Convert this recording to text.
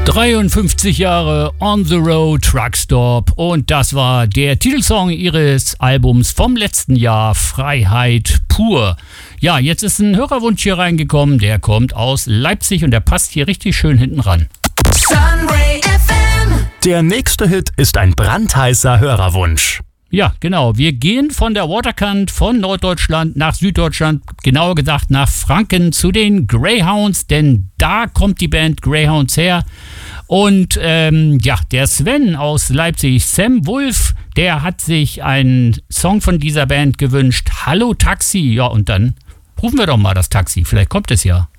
53 Jahre On the Road Truckstop und das war der Titelsong ihres Albums vom letzten Jahr, Freiheit pur. Ja, jetzt ist ein Hörerwunsch hier reingekommen, der kommt aus Leipzig und der passt hier richtig schön hinten ran. Sunray FM. Der nächste Hit ist ein brandheißer Hörerwunsch. Ja, genau. Wir gehen von der Waterkant von Norddeutschland nach Süddeutschland, genauer gesagt nach Franken zu den Greyhounds, denn da kommt die Band Greyhounds her. Und der Sven aus Leipzig, Sam Wolf, der hat sich einen Song von dieser Band gewünscht. Hallo Taxi. Ja, und dann rufen wir doch mal das Taxi. Vielleicht kommt es ja.